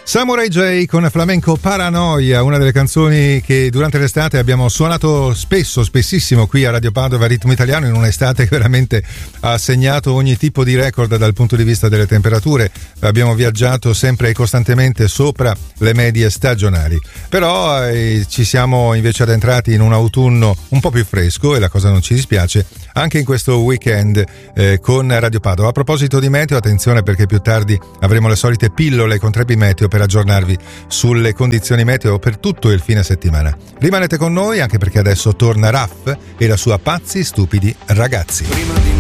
Samurai J con Flamenco Paranoia, una delle canzoni che durante l'estate abbiamo suonato spessissimo qui a Radio Padova Ritmo Italiano, in un'estate che veramente ha segnato ogni tipo di record dal punto di vista delle temperature. Abbiamo viaggiato sempre e costantemente sopra le medie stagionali, però ci siamo invece addentrati in un autunno un po' più fresco e la cosa non ci dispiace anche in questo weekend con Radio Padova. A proposito di meteo, attenzione perché più tardi avremo le solite pillole con Trebi Meteo per aggiornarvi sulle condizioni meteo per tutto il fine settimana. Rimanete con noi anche perché adesso torna Raff e la sua Pazzi Stupidi Ragazzi. Prima